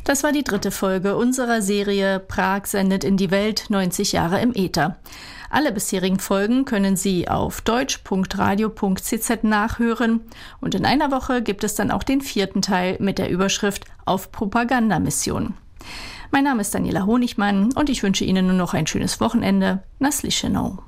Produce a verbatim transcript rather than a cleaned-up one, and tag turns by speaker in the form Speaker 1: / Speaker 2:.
Speaker 1: Das war die dritte Folge unserer Serie Prag sendet in die Welt neunzig Jahre im Äther. Alle bisherigen Folgen können Sie auf deutsch punkt radio punkt c z nachhören und in einer Woche gibt es dann auch den vierten Teil mit der Überschrift Auf Propagandamission. Mein Name ist Daniela Honigmann und ich wünsche Ihnen nun noch ein schönes Wochenende. Na slyšenou.